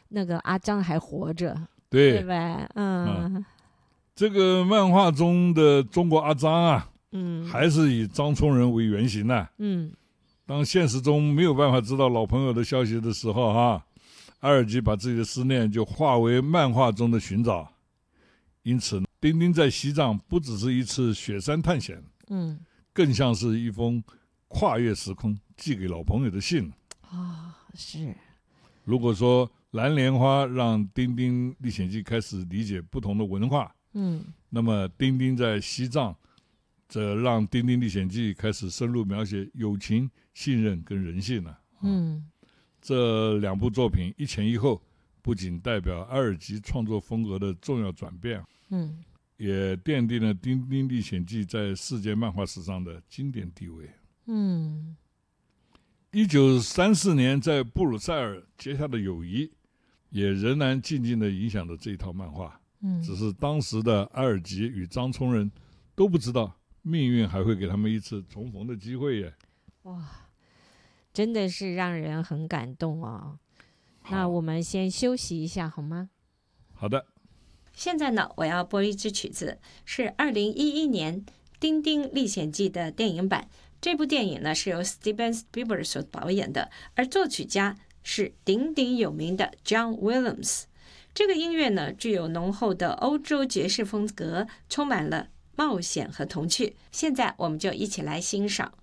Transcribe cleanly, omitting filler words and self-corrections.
那个阿张还活着， 对吧？ 这个漫画中的中国阿张啊，还是以张聪仁为原型的。当现实中没有办法知道老朋友的消息的时候阿尔吉把自己的思念就化为漫画中的寻找。因此丁丁在西藏不只是一次雪山探险，更像是一封跨越时空寄给老朋友的信。 是。 如果说蓝莲花让丁丁历险记开始理解不同的文化，那么丁丁在西藏则让丁丁历险记开始深入描写友情、信任跟人性了。这两部作品一前一后，不仅代表阿尔吉创作风格的重要转变，也奠定了丁丁历险记在世界漫画史上的经典地位。1934年在布鲁塞尔结下的友谊，也仍然静静地影响着这一套漫画。只是当时的阿尔吉与张聪仁都不知道，命运还会给他们一次重逢的机会耶。 哇，真的是让人很感动哦。那我们先休息一下好吗？ 好的。 现在呢，我要播一支曲子，是2011年《丁丁历险记》的电影版。这部电影呢是由 Steven Spielberg 所导演的，而作曲家是鼎鼎有名的 John Williams。这个音乐呢具有浓厚的欧洲爵士风格，充满了冒险和童趣。现在我们就一起来欣赏。